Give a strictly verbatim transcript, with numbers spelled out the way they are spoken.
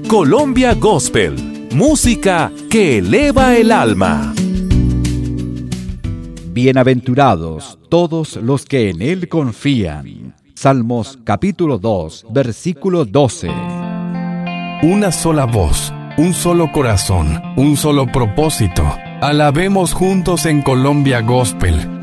Colombia Gospel, música que eleva el alma. Bienaventurados todos los que en Él confían. Salmos capítulo dos, versículo doce. Una sola voz, un solo corazón, un solo propósito. Alabemos juntos en Colombia Gospel.